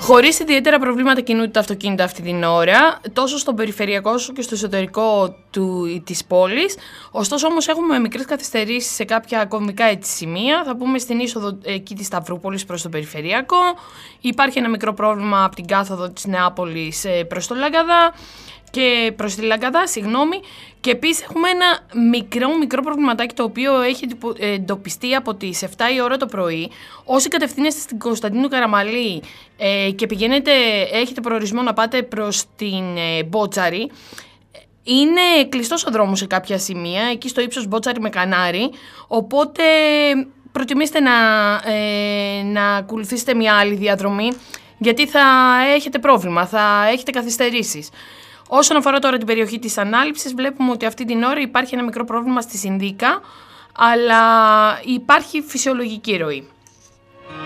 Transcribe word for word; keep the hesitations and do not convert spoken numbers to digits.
Χωρίς ιδιαίτερα προβλήματα κινούνται τα αυτοκίνητα αυτή την ώρα, τόσο στον περιφερειακό όσο και στο εσωτερικό του, της πόλης. Ωστόσο όμως έχουμε μικρές καθυστερήσεις σε κάποια κομβικά έτσι σημεία. Θα πούμε στην είσοδο εκεί της Σταυρούπολης προς το περιφερειακό. Υπάρχει ένα μικρό πρόβλημα από την κάθοδο της Νεάπολης προς το Λαγκαδά. Και προς τη Λαγκαδά, συγγνώμη. Και επίσης έχουμε ένα μικρό μικρό προβληματάκι το οποίο έχει εντοπιστεί από τις επτά η ώρα το πρωί. Όσοι κατευθύνεστε στην Κωνσταντίνου Καραμαλή ε, και πηγαίνετε, έχετε προορισμό να πάτε προς την ε, Μπότσαρη, είναι κλειστός ο δρόμος σε κάποια σημεία, εκεί στο ύψος Μπότσαρη με Κανάρι, οπότε προτιμήστε να, ε, να ακολουθήσετε μια άλλη διαδρομή, γιατί θα έχετε πρόβλημα, θα έχετε καθυστερήσεις. Όσον αφορά τώρα την περιοχή της ανάληψης, βλέπουμε ότι αυτή την ώρα υπάρχει ένα μικρό πρόβλημα στη Συνδίκα, αλλά υπάρχει φυσιολογική ροή.